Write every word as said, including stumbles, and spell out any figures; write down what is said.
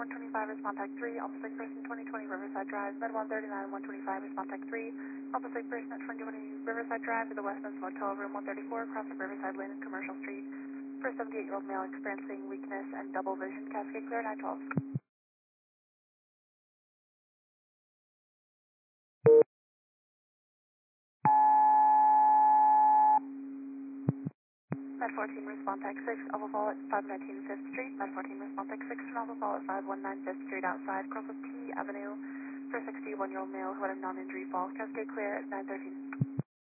one twenty-five, respond tech three, Alpha six person, twenty twenty Riverside Drive, Med one thirty-nine, one twenty-five, respond tech three, Alpha six person at twenty twenty Riverside Drive to the Westminster Motel, room one thirty-four, across from Riverside Lane and Commercial Street, for a seventy-eight-year-old male experiencing weakness and double vision, Cascade Clear, nine twelve. Med fourteen, respond tech six, Alpha Fall at five nineteen fifth Street, Med fourteen, respond tech six, and Alpha Fall at five nineteen fifth Street outside, across with T Avenue, for a sixty-one-year-old male who had a non-injury fall, Cascade Clear at nine thirteen